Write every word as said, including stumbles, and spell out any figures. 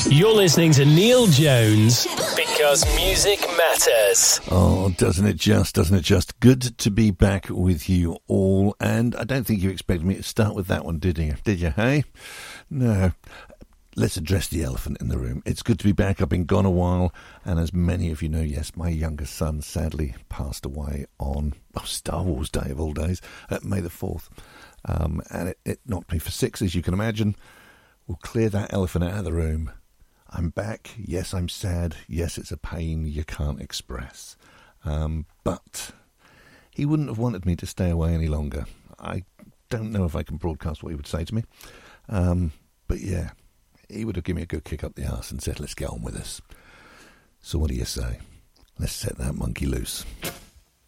You're listening to Neil Jones because music matters. Oh, doesn't it just, doesn't it just? Good to be back with you all, and I don't think you expected me to start with that one, did you? Did you, hey? No. Let's address the elephant in the room. It's good to be back. I've been gone a while, and as many of you know, yes, my youngest son sadly passed away on oh, Star Wars Day of all days, uh, May the fourth. Um, and it, it knocked me for six, as you can imagine. We'll clear that elephant out of the room. I'm back. Yes, I'm sad. Yes, it's a pain you can't express. Um, but he wouldn't have wanted me to stay away any longer. I don't know if I can broadcast what he would say to me. Um, but yeah. He would have given me a good kick up the arse and said, let's get on with this. So what do you say? Let's set that monkey loose.